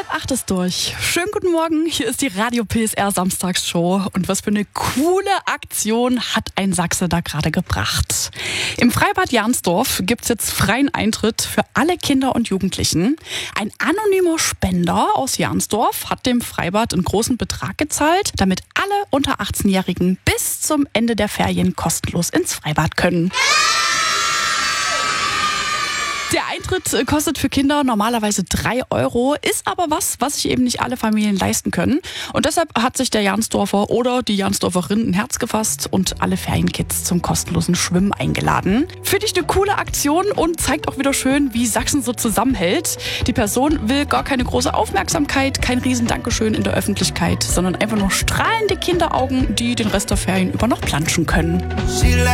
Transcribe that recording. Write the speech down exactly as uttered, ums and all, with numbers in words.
Halb acht ist durch. Schönen guten Morgen, hier ist die Radio P S R Samstagsshow. Und was für eine coole Aktion hat ein Sachse da gerade gebracht. Im Freibad Jansdorf gibt es jetzt freien Eintritt für alle Kinder und Jugendlichen. Ein anonymer Spender aus Jansdorf hat dem Freibad einen großen Betrag gezahlt, damit alle unter achtzehnjährigen bis zum Ende der Ferien kostenlos ins Freibad können. Der Eintritt kostet für Kinder normalerweise drei Euro, ist aber was, was sich eben nicht alle Familien leisten können. Und deshalb hat sich der Jansdorfer oder die Jansdorferin ein Herz gefasst und alle Ferienkids zum kostenlosen Schwimmen eingeladen. Finde ich eine coole Aktion und zeigt auch wieder schön, wie Sachsen so zusammenhält. Die Person will gar keine große Aufmerksamkeit, kein Riesen-Dankeschön in der Öffentlichkeit, sondern einfach nur strahlende Kinderaugen, die den Rest der Ferien über noch planschen können.